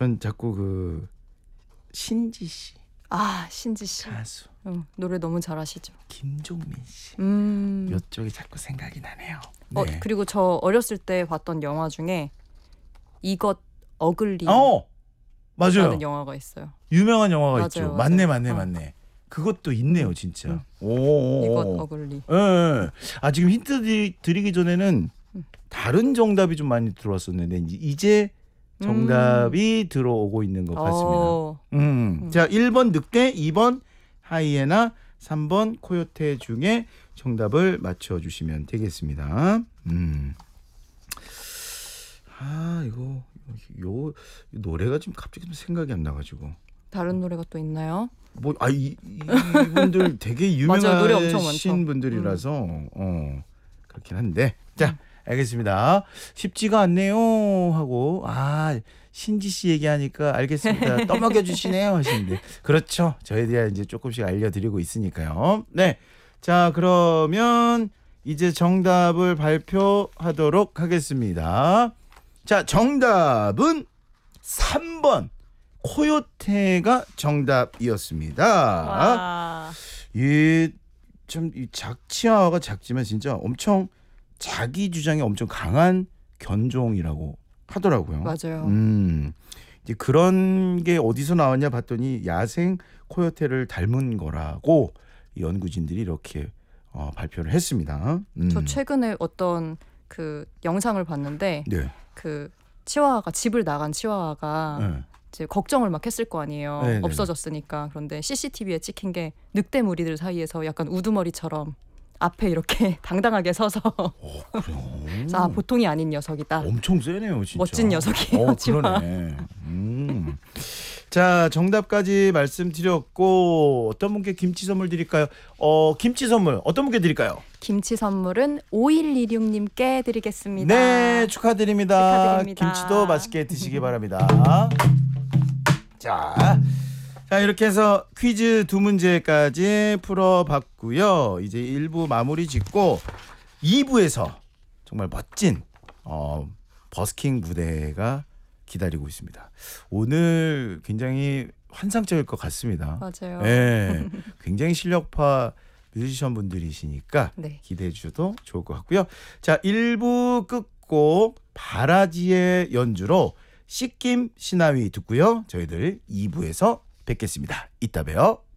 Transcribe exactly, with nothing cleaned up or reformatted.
전 자꾸 그 신지 씨. 아, 신지 씨. 가수. 응, 노래 너무 잘하시죠. 김종민 씨. 음. 이쪽이 자꾸 생각이 나네요. 어, 네. 그리고 저 어렸을 때 봤던 영화 중에 이것 어글리 어, 맞아요. 라는 영화가 있어요. 유명한 영화가 맞아요, 있죠. 맞아요. 맞네, 맞네, 어. 맞네. 그것도 있네요, 진짜. 음. 오, 이것 어글리. 예, 예. 아 지금 힌트 드리, 드리기 전에는 음. 다른 정답이 좀 많이 들어왔었는데 이제- 이제 정답이 음. 들어오고 있는 것 같습니다. 어. 음. 음. 자, 일 번 늑대, 이 번 하이에나, 삼 번 코요테 중에 정답을 맞춰주시면 되겠습니다. 음. 아 이거 요, 요 노래가 지금 갑자기 좀 생각이 안 나가지고. 다른 노래가 또 있나요? 뭐, 아, 이, 이분들 되게 맞아요, 노래 엄청 유명하신 많죠. 분들이라서 어 그렇긴 한데 자 알겠습니다. 쉽지가 않네요 하고 아 신지 씨 얘기하니까 알겠습니다. 떠먹여 주시네요 하시는데 그렇죠. 저희들이 이제 조금씩 알려드리고 있으니까요. 네, 자 그러면 이제 정답을 발표하도록 하겠습니다. 자 정답은 삼 번. 코요테가 정답이었습니다. 와. 이 참 이 작치아가 작지만 진짜 엄청 자기 주장이 엄청 강한 견종이라고 하더라고요. 맞아요. 음, 이제 그런 게 어디서 나왔냐 봤더니 야생 코요테를 닮은 거라고 연구진들이 이렇게 어, 발표를 했습니다. 음. 저 최근에 어떤 그 영상을 봤는데 네. 그 치와와가 집을 나간 치와와가 네. 이제 걱정을 막 했을 거 아니에요. 네네네. 없어졌으니까. 그런데 씨씨티비에 찍힌 게 늑대 무리들 사이에서 약간 우두머리처럼 앞에 이렇게 당당하게 서서 오, 그래요. 그래서 아, 보통이 아닌 녀석이다. 엄청 세네요, 진짜. 멋진 녀석이에요. 어, 치와. 그러네. 음. 자, 정답까지 말씀드렸고 어떤 분께 김치 선물 드릴까요? 어, 김치 선물 어떤 분께 드릴까요? 김치 선물은 오일이육 님께 드리겠습니다. 네, 축하드립니다. 축하드립니다. 김치도 맛있게 드시기 바랍니다. 자, 자 이렇게 해서 퀴즈 두 문제까지 풀어봤고요. 이제 일 부 마무리 짓고 이 부에서 정말 멋진 어, 버스킹 무대가 기다리고 있습니다. 오늘 굉장히 환상적일 것 같습니다. 맞아요. 네, 굉장히 실력파 뮤지션 분들이시니까 네. 기대해 주셔도 좋을 것 같고요. 자, 일 부 끝곡 바라지의 연주로 씻김 시나위 듣고요. 저희들 이 부에서 뵙겠습니다. 이따 봬요.